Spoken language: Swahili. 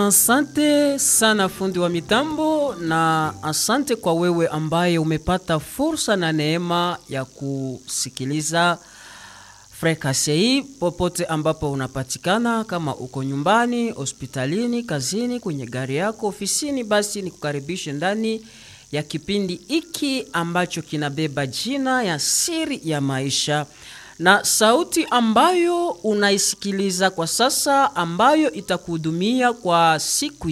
Asante sana fundi wa mitambo, na asante kwa wewe ambaye umepata fursa na neema ya kusikiliza Frequency hii popote ambapo unapatikana, kama uko nyumbani, hospitalini, kazini, kwenye gari yako, ofisini. Basi nikukaribishe ndani ya kipindi hiki ambacho kinabeba jina ya siri ya maisha, na sauti ambayo unaisikiliza kwa sasa ambayo itakuhudumia kwa siku